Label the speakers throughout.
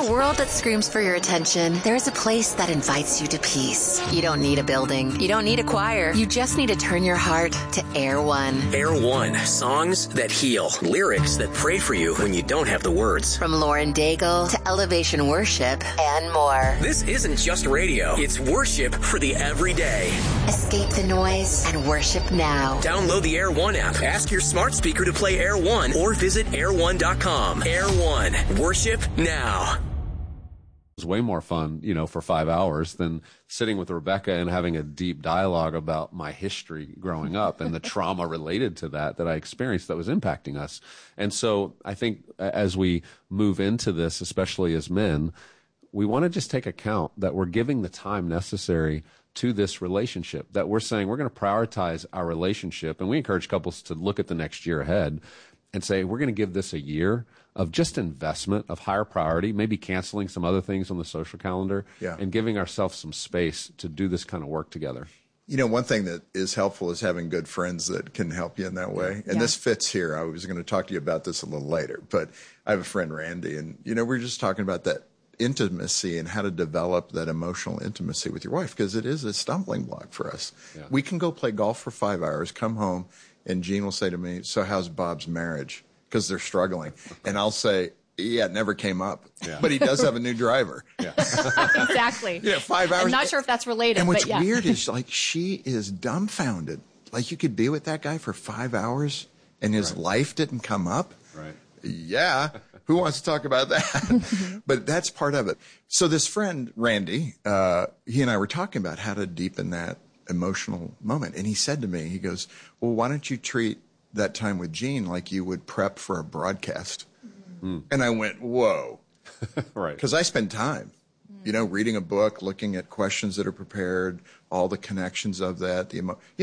Speaker 1: a world that screams for your attention, there is a place that invites you to peace. You don't need a building. You don't need a choir. You just need to turn your heart to Air One.
Speaker 2: Air One. Songs that heal. Lyrics that pray for you when you don't have the words.
Speaker 1: From Lauren Daigle to Elevation Worship and more.
Speaker 2: This isn't just radio. It's worship for the everyday.
Speaker 1: Escape the noise and worship now.
Speaker 2: Download the Air One app. Ask your smart speaker to play Air One or visit air1.com. Air One. Worship now.
Speaker 3: It was way more fun, for 5 hours than sitting with Rebecca and having a deep dialogue about my history growing up and the trauma related to that I experienced that was impacting us. And so I think as we move into this, especially as men, we want to just take account that we're giving the time necessary to this relationship, that we're saying we're going to prioritize our relationship. And we encourage couples to look at the next year ahead and say, we're going to give this a year of just investment, of higher priority, maybe canceling some other things on the social calendar, and giving ourselves some space to do this kind of work together.
Speaker 4: One thing that is helpful is having good friends that can help you in that way. And this fits here. I was going to talk to you about this a little later, but I have a friend, Randy, and, we're just talking about that intimacy and how to develop that emotional intimacy with your wife, because it is a stumbling block for us. Yeah. We can go play golf for 5 hours, come home, and Gene will say to me, so how's Bob's marriage? Because they're struggling. And I'll say, yeah, it never came up. Yeah. But he does have a new driver.
Speaker 5: Yeah. Exactly.
Speaker 4: 5 hours.
Speaker 5: I'm not sure if that's related.
Speaker 4: And what's
Speaker 5: but
Speaker 4: weird is, she is dumbfounded. You could be with that guy for 5 hours and his life didn't come up?
Speaker 3: Right.
Speaker 4: Yeah. Who wants to talk about that? But that's part of it. So this friend, Randy, he and I were talking about how to deepen that emotional moment. And he said to me, he goes, well, why don't you treat that time with Gene like you would prep for a broadcast? Mm. And I went, whoa.
Speaker 3: Right.
Speaker 4: Because I spend time, reading a book, looking at questions that are prepared, all the connections of that,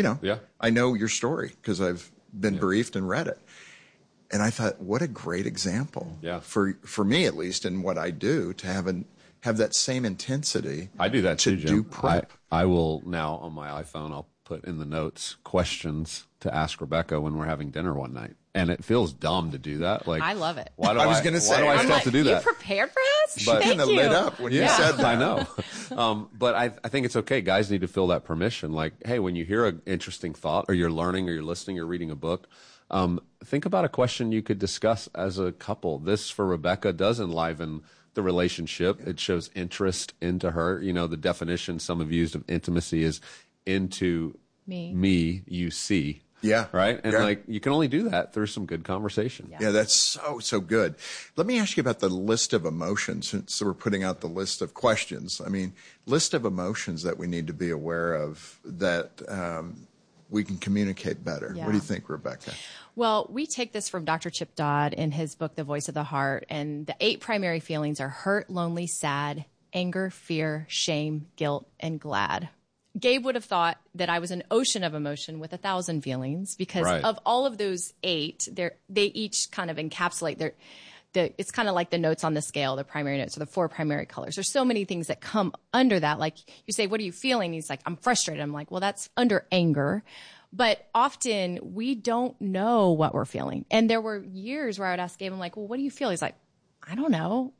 Speaker 4: I know your story because I've been briefed and read it. And I thought, what a great example for me, at least, in what I do, to have that same intensity.
Speaker 3: I do that too, Jim.
Speaker 4: Do prep.
Speaker 3: I will now on my iPhone, I'll put in the notes questions to ask Rebecca when we're having dinner one night. And it feels dumb to do that.
Speaker 5: I love it.
Speaker 3: Why do I
Speaker 4: was going to say,
Speaker 3: why do I
Speaker 5: I'm
Speaker 3: still have to do that?
Speaker 5: You prepared for this?
Speaker 4: But she kind of lit up when you said that.
Speaker 3: I know. But I think it's okay. Guys need to feel that permission. Hey, when you hear an interesting thought or you're learning or you're listening or reading a book, think about a question you could discuss as a couple. This, for Rebecca, does enliven the relationship. It shows interest into her. The definition some have used of intimacy is into me you see.
Speaker 4: Yeah.
Speaker 3: Right? And you can only do that through some good conversation.
Speaker 4: Yeah, that's so good. Let me ask you about the list of emotions, since we're putting out the list of questions. List of emotions that we need to be aware of that we can communicate better. Yeah. What do you think, Rebecca?
Speaker 5: Well, we take this from Dr. Chip Dodd in his book, The Voice of the Heart. And the 8 primary feelings are hurt, lonely, sad, anger, fear, shame, guilt, and glad. Gabe would have thought that I was an ocean of emotion with 1,000 feelings because of all of those 8, they each kind of encapsulate it's kind of like the notes on the scale, the primary notes, or the 4 primary colors. There's so many things that come under that. Like you say, what are you feeling? He's like, I'm frustrated. I'm like, well, that's under anger. But often we don't know what we're feeling. And there were years where I would ask Gabe, I'm like, well, what do you feel? He's like, I don't know.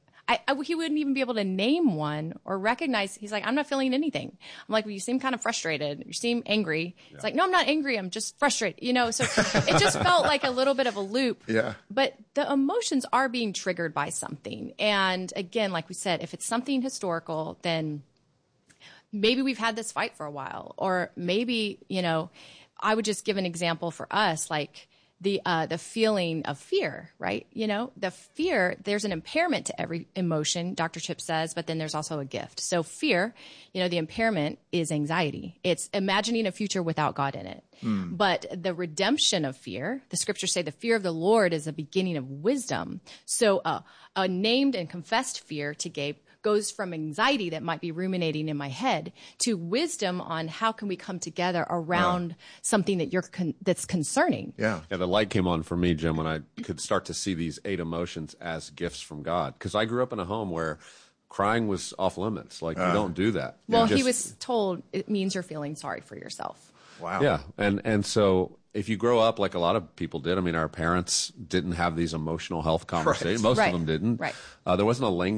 Speaker 5: He wouldn't even be able to name one or recognize. He's like, I'm not feeling anything. I'm like, well, you seem kind of frustrated. You seem angry. Yeah. It's like, no, I'm not angry. I'm just frustrated. So it just felt like a little bit of a loop.
Speaker 4: Yeah.
Speaker 5: But the emotions are being triggered by something. And again, like we said, if it's something historical, then maybe we've had this fight for a while, or maybe, I would just give an example for us, like the feeling of fear, right? The fear, there's an impairment to every emotion, Dr. Chip says, but then there's also a gift. So fear, the impairment is anxiety. It's imagining a future without God in it. But the redemption of fear, the scriptures say the fear of the Lord is the beginning of wisdom. So a named and confessed fear to Gabe goes from anxiety that might be ruminating in my head to wisdom on how can we come together around something that that's concerning.
Speaker 4: Yeah.
Speaker 3: Yeah. The light came on for me, Jim, when I could start to see these 8 emotions as gifts from God. Because I grew up in a home where crying was off limits. You don't do that.
Speaker 5: Well, he was told it means you're feeling sorry for yourself.
Speaker 4: Wow.
Speaker 3: Yeah. And so if you grow up like a lot of people did, our parents didn't have these emotional health conversations. Most of them didn't.
Speaker 5: Right.
Speaker 3: There wasn't a language